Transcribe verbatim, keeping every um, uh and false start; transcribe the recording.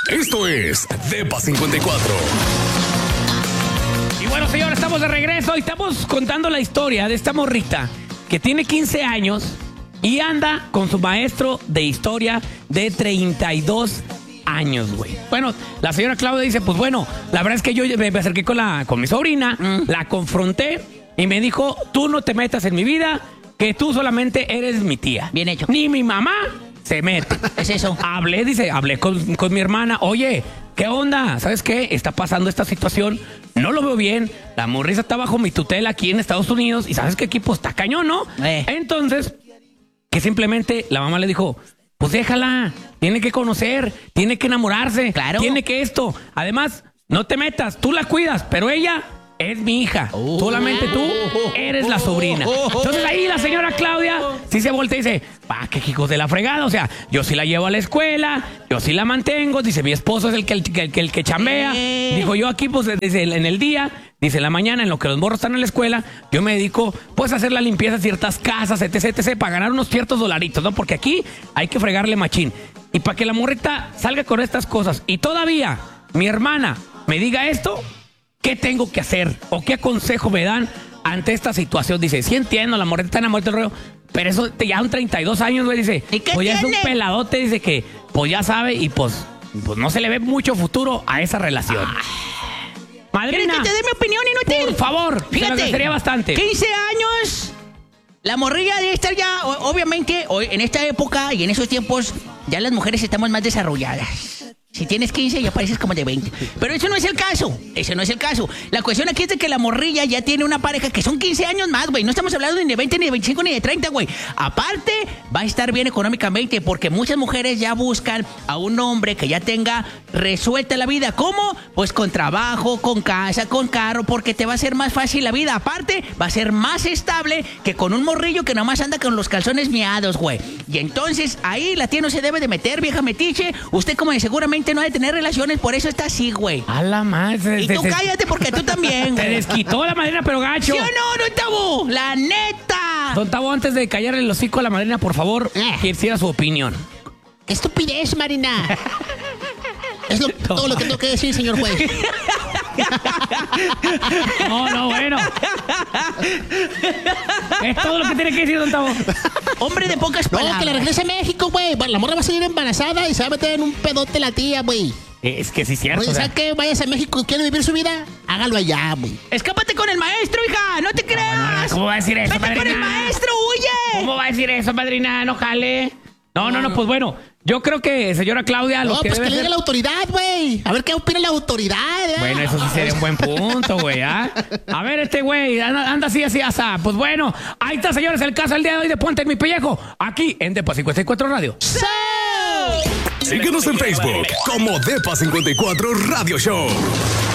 Esto es Depa cincuenta y cuatro. Y bueno, señores, estamos de regreso y estamos contando la historia de esta morrita que tiene quince años y anda con su maestro de historia de treinta y dos años, güey. Bueno, la señora Claudia dice, pues bueno, la verdad es que yo me acerqué con, la, con mi sobrina, mm. la confronté y me dijo, tú no te metas en mi vida, que tú solamente eres mi tía. Bien hecho. Ni mi mamá se mete. Es eso. Hablé, dice, hablé con, con mi hermana, oye, ¿qué onda? ¿Sabes qué? Está pasando esta situación, no lo veo bien, la morrisa está bajo mi tutela aquí en Estados Unidos y ¿sabes qué equipo está cañón, no? Eh. Entonces, que simplemente la mamá le dijo, pues déjala, tiene que conocer, tiene que enamorarse, claro. tiene que esto. Además, no te metas, tú la cuidas, pero ella es mi hija. Oh. Solamente tú eres la sobrina. Entonces ahí la señora Claudia sí se voltea y dice, pa, qué hijos de la fregada. O sea, yo sí la llevo a la escuela, yo sí la mantengo. Dice, mi esposo es el que, el, el, el que chambea. Eh. Dijo, yo aquí pues desde el, en el día, dice, en la mañana, en lo que los morros están en la escuela, yo me dedico pues a hacer la limpieza de ciertas casas, etc, etc, para ganar unos ciertos dolaritos, ¿no? Porque aquí hay que fregarle machín. Y para que la morrita salga con estas cosas y todavía mi hermana me diga esto, ¿qué tengo que hacer? ¿O qué consejo me dan ante esta situación? Dice, sí entiendo, la morrita está enamorada del rollo, pero eso te ya un treinta y dos años, güey, dice. ¿Y qué pues ya tiene? es un peladote, dice que pues ya sabe y pues, pues no se le ve mucho futuro a esa relación. Ah. Madrina, ¿quieres que te dé mi opinión inútil? Por favor, fíjate, sería bastante. quince años, la morrilla debe estar ya, obviamente, hoy, en esta época y en esos tiempos, ya las mujeres estamos más desarrolladas. Si tienes quince ya pareces como de veinte. Pero eso no es el caso. Eso no es el caso. La cuestión aquí es de que la morrilla ya tiene una pareja que son quince años más, güey. No estamos hablando ni de veinte, ni de veinticinco, ni de treinta, güey. Aparte, va a estar bien económicamente porque muchas mujeres ya buscan a un hombre que ya tenga resuelta la vida. ¿Cómo? Pues con trabajo, con casa, con carro, porque te va a ser más fácil la vida. Aparte, va a ser más estable que con un morrillo que nomás anda con los calzones miados, güey. Y entonces, ahí la tía no se debe de meter, vieja metiche. Usted como de seguramente no ha de tener relaciones, por eso está así, güey. A la madre. Y tú cállate porque tú también, güey. Te desquitó la madrina, pero gacho. ¿Sí o no, don Tabo? La neta. Don Tabo, antes de callarle el hocico a la madrina, por favor, eh. quisiera su opinión. ¡Qué estupidez, Marina! Es lo, todo lo que tengo que decir, señor juez. No, no, bueno. Es todo lo que tiene que decir, don Tabo. Hombre de pocas palabras. No, que la regrese a México, güey. La morra va a salir embarazada y se va a meter en un pedote la tía, güey. Es que sí es cierto. Oye, ¿sabes qué? Vayas a México, ¿quiere vivir su vida? Hágalo allá, güey. Escápate con el maestro, hija. No te creas. No, no, ¿cómo va a decir eso, Vete madrina? con el maestro, huye. ¿Cómo va a decir eso, madrina? No jale. No, no, no, pues bueno, yo creo que, señora Claudia, lo no, que pues debe que le ser... diga la autoridad, güey. A ver qué opina la autoridad, ¿eh? Bueno, eso sí sería un buen punto, güey, ¿ah? A ver, este güey, anda, anda así, así, así. Pues bueno, ahí está, señores, el caso del día de hoy de Ponte en mi pellejo, aquí en Depa cincuenta y cuatro Radio. ¡Sí! Síguenos en Facebook como Depa cincuenta y cuatro Radio Show.